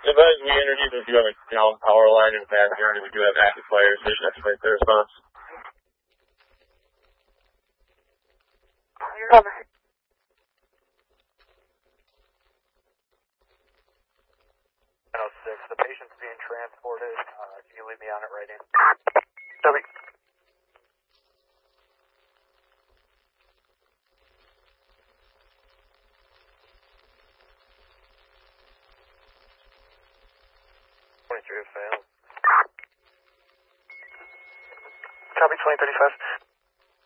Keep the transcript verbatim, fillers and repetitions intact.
Advise we interview if you have a you know, power line in the backyard and we do have active fire station escalate the response. Over. nine oh six, the patient's being transported. Uh, can you leave me on it right in? Copy. twenty-three failed. Copy, twenty thirty-five.